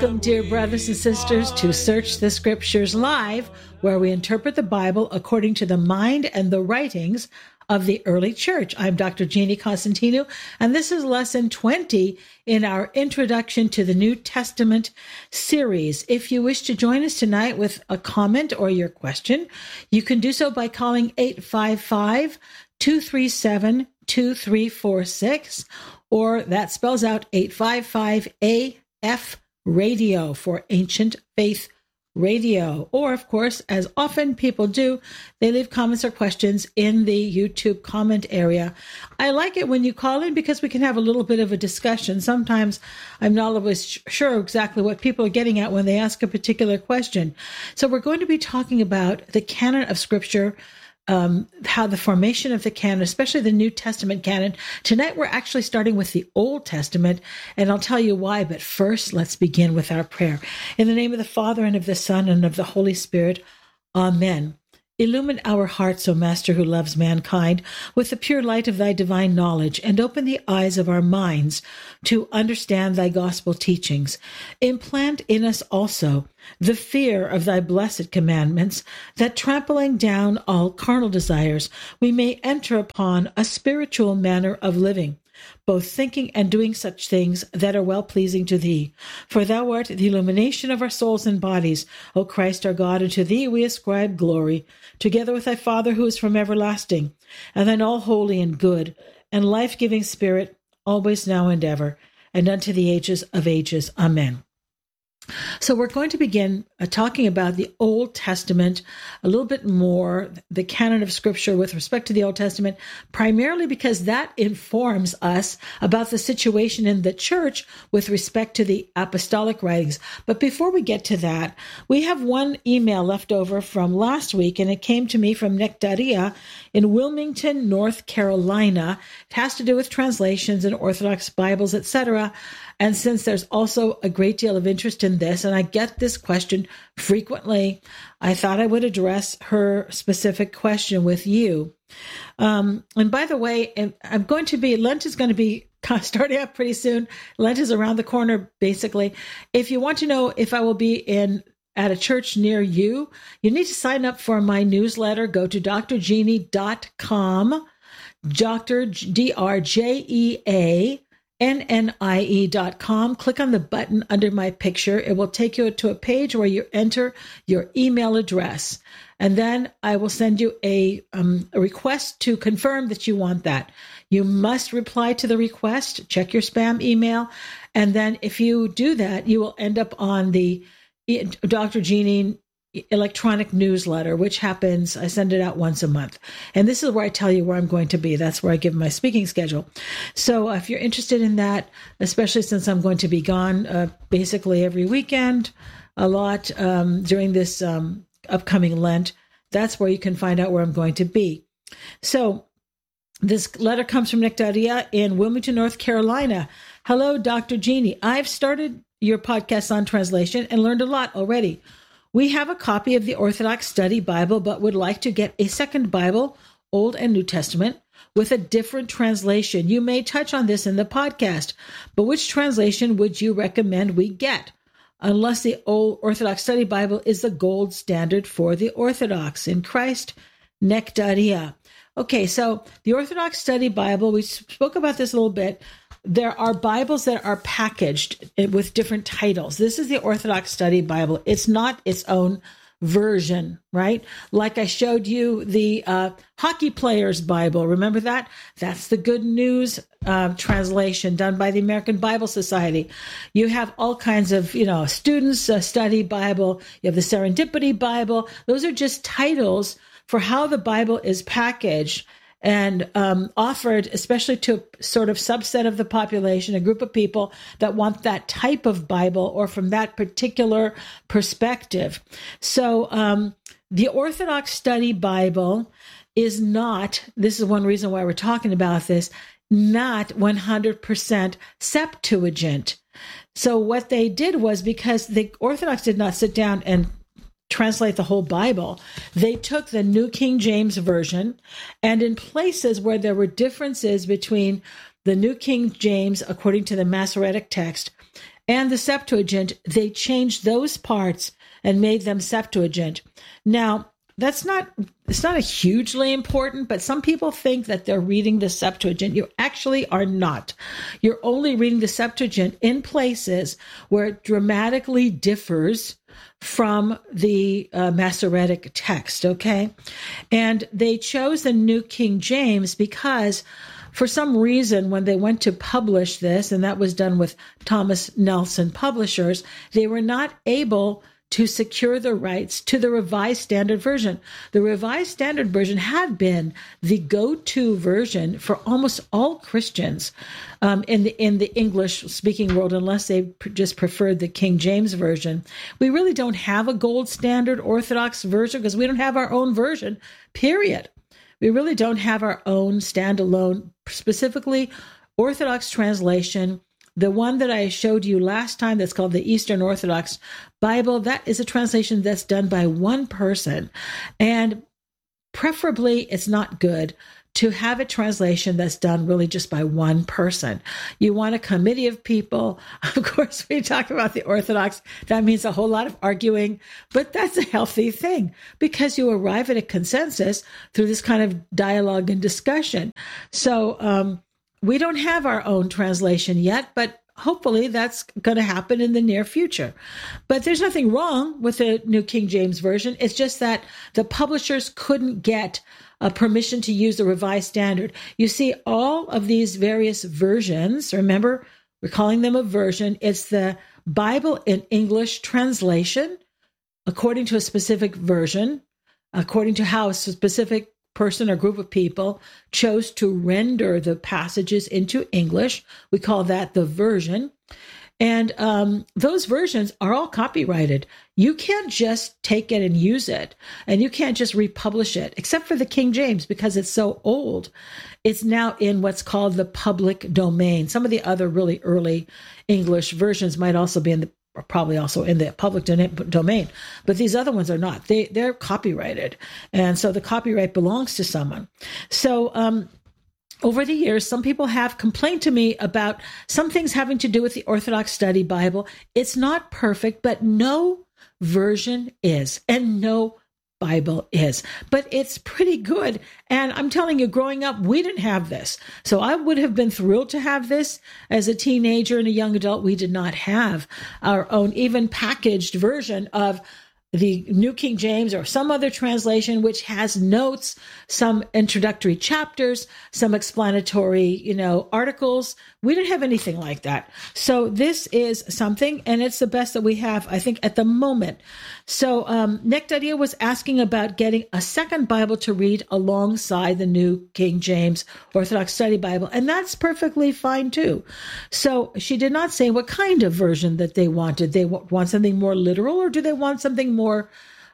Welcome, dear brothers and sisters, to Search the Scriptures Live, where we interpret the Bible according to the mind and the writings of the early church. I'm Dr. Jeannie Constantinou, and this is lesson 20 in our Introduction to the New Testament series. If you wish to join us tonight with a comment or your question, you can do so by calling 855-237-2346, or that spells out 855-AF Radio for Ancient Faith Radio. Or, of course, as often people do, they leave comments or questions in the YouTube comment area. I like it when you call in because we can have a little bit of a discussion. Sometimes I'm not always sure exactly what people are getting at when they ask a particular question. So we're going to be talking about the canon of Scripture, how the formation of the canon, especially the New Testament canon. Tonight, we're actually starting with the Old Testament, and I'll tell you why. But first, let's begin with our prayer. In the name of the Father, and of the Son, and of the Holy Spirit. Amen. Illumine our hearts, O Master who loves mankind, with the pure light of thy divine knowledge, and open the eyes of our minds to understand thy gospel teachings. Implant in us also the fear of thy blessed commandments, that trampling down all carnal desires, we may enter upon a spiritual manner of living, both thinking and doing such things that are well-pleasing to thee. For thou art the illumination of our souls and bodies, O Christ our God, and to thee we ascribe glory, together with thy Father who is from everlasting, and thine all-holy and good, and life-giving Spirit, always, now, and ever, and unto the ages of ages. Amen. So we're going to begin talking about the Old Testament a little bit more, the canon of Scripture with respect to the Old Testament, primarily because that informs us about the situation in the church with respect to the apostolic writings. But before we get to that, we have one email left over from last week, and it came to me from Nectaria in Wilmington, North Carolina. It has to do with translations and Orthodox Bibles, etc. And since there's also a great deal of interest in this, and I get this question frequently, I thought I would address her specific question with you. And by the way, Lent is going to be starting up pretty soon. Lent is around the corner, basically. If you want to know if I will be at a church near you, you need to sign up for my newsletter. Go to drjeannie.com, DRJEANNIE.com. Click on the button under my picture. It will take you to a page where you enter your email address. And then I will send you a request to confirm that you want that. You must reply to the request, check your spam email. And then if you do that, you will end up on the Dr. Jeannie electronic newsletter, which happens, I send it out once a month. And this is where I tell you where I'm going to be. That's where I give my speaking schedule. So if you're interested in that, especially since I'm going to be gone basically every weekend, a lot during this upcoming Lent, that's where you can find out where I'm going to be. So this letter comes from Nectaria in Wilmington, North Carolina. Hello, Dr. Jeannie. I've started your podcast on translation and learned a lot already. We have a copy of the Orthodox Study Bible, but would like to get a second Bible, Old and New Testament, with a different translation. You may touch on this in the podcast, but which translation would you recommend we get? Unless the Old Orthodox Study Bible is the gold standard for the Orthodox. In Christ, Nectaria. Okay, so the Orthodox Study Bible, we spoke about this a little bit. There are Bibles that are packaged with different titles. This is the Orthodox Study Bible. It's not its own version, right? Like I showed you the Hockey Player's Bible. Remember that? That's the Good News translation done by the American Bible Society. You have all kinds of, students' study Bible. You have the Serendipity Bible. Those are just titles for how the Bible is packaged and offered, especially to a sort of subset of the population, a group of people that want that type of Bible or from that particular perspective. So the Orthodox Study Bible is not, this is one reason why we're talking about this, not 100% Septuagint. So what they did was, because the Orthodox did not sit down and translate the whole Bible, they took the New King James Version, and in places where there were differences between the New King James, according to the Masoretic text, and the Septuagint, they changed those parts and made them Septuagint. Now, it's not a hugely important, but some people think that they're reading the Septuagint. You actually are not. You're only reading the Septuagint in places where it dramatically differs from the Masoretic text, okay? And they chose the New King James because for some reason, when they went to publish this, and that was done with Thomas Nelson Publishers, they were not able to secure the rights to the Revised Standard Version. The Revised Standard Version had been the go-to version for almost all Christians in the English-speaking world, unless they just preferred the King James Version. We really don't have a gold standard Orthodox version because we don't have our own version, period. We really don't have our own standalone, specifically Orthodox translation. The one that I showed you last time that's called the Eastern Orthodox Bible, that is a translation that's done by one person. And preferably, it's not good to have a translation that's done really just by one person. You want a committee of people. Of course, we talk about the Orthodox. That means a whole lot of arguing, but that's a healthy thing because you arrive at a consensus through this kind of dialogue and discussion. So, we don't have our own translation yet, but hopefully that's going to happen in the near future. But there's nothing wrong with the New King James Version. It's just that the publishers couldn't get permission to use the Revised Standard. You see, all of these various versions, remember, we're calling them a version. It's the Bible in English translation, according to a specific version, according to how a specific person or group of people chose to render the passages into English. We call that the version. And those versions are all copyrighted. You can't just take it and use it, and you can't just republish it, except for the King James, because it's so old. It's now in what's called the public domain. Some of the other really early English versions might also be probably also in the public domain, but these other ones are not. They're copyrighted, and so the copyright belongs to someone. So over the years, some people have complained to me about some things having to do with the Orthodox Study Bible. It's not perfect, but no version is, and no Bible is, but it's pretty good. And I'm telling you, growing up, we didn't have this. So I would have been thrilled to have this. As a teenager and a young adult, we did not have our own even packaged version of the New King James or some other translation, which has notes, some introductory chapters, some explanatory, articles. We didn't have anything like that. So this is something, and it's the best that we have, I think, at the moment. So Nectaria was asking about getting a second Bible to read alongside the New King James Orthodox Study Bible, and that's perfectly fine too. So she did not say what kind of version that they wanted. They want something more literal, or do they want something more,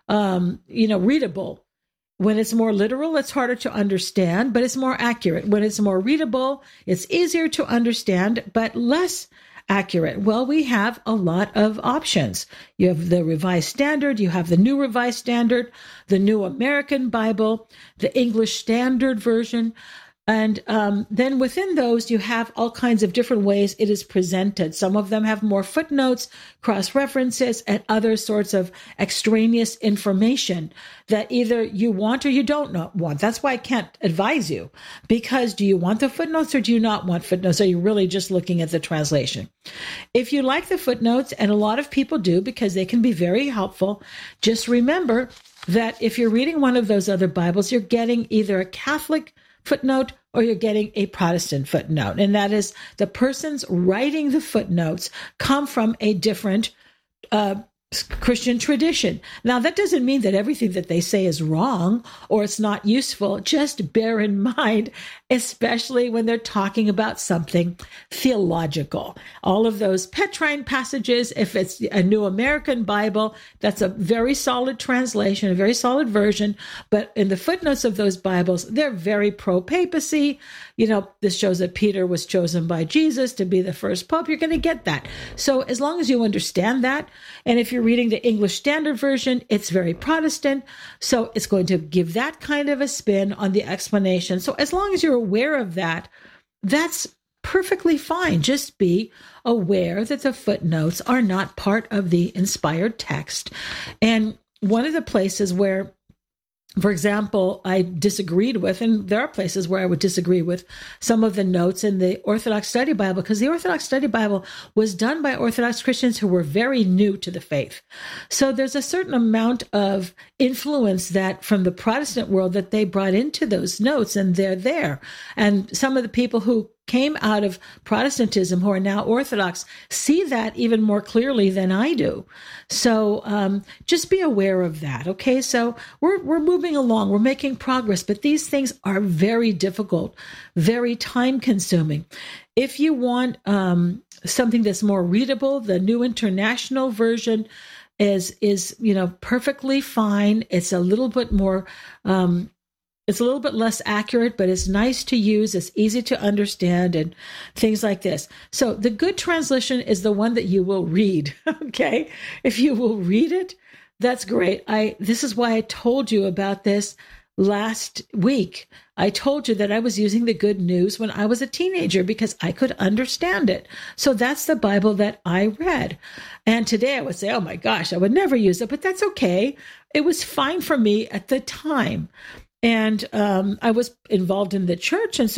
readable? When it's more literal, it's harder to understand, but it's more accurate. When it's more readable, it's easier to understand, but less accurate. Well, we have a lot of options. You have the Revised Standard, you have the New Revised Standard, the New American Bible, the English Standard Version. And then within those, you have all kinds of different ways it is presented. Some of them have more footnotes, cross-references, and other sorts of extraneous information that either you want or you don't not want. That's why I can't advise you, because do you want the footnotes or do you not want footnotes? Are you really just looking at the translation? If you like the footnotes, and a lot of people do because they can be very helpful, just remember that if you're reading one of those other Bibles, you're getting either a Catholic footnote or you're getting a Protestant footnote. And that is the persons writing the footnotes come from a different Christian tradition. Now, that doesn't mean that everything that they say is wrong or it's not useful. Just bear in mind, especially when they're talking about something theological. All of those Petrine passages, if it's a New American Bible, that's a very solid translation, a very solid version. But in the footnotes of those Bibles, they're very pro-papacy. This shows that Peter was chosen by Jesus to be the first pope. You're going to get that. So as long as you understand that, and if you're reading the English Standard Version, it's very Protestant. So it's going to give that kind of a spin on the explanation. So as long as you're aware of that, that's perfectly fine. Just be aware that the footnotes are not part of the inspired text. And one of the places where, for example, I disagreed with, and there are places where I would disagree with some of the notes in the Orthodox Study Bible, because the Orthodox Study Bible was done by Orthodox Christians who were very new to the faith. So there's a certain amount of influence that from the Protestant world that they brought into those notes, and they're there. And some of the people who came out of Protestantism who are now Orthodox see that even more clearly than I do. So just be aware of that. Okay, so we're moving along, we're making progress, but these things are very difficult, very time consuming. If you want something that's more readable, the New International Version is perfectly fine. It's a little bit more it's a little bit less accurate, but it's nice to use. It's easy to understand and things like this. So the good translation is the one that you will read. Okay. If you will read it, that's great. This is why I told you about this last week. I told you that I was using the Good News when I was a teenager because I could understand it. So that's the Bible that I read. And today I would say, oh my gosh, I would never use it, but that's okay. It was fine for me at the time. And I was involved in the church. And so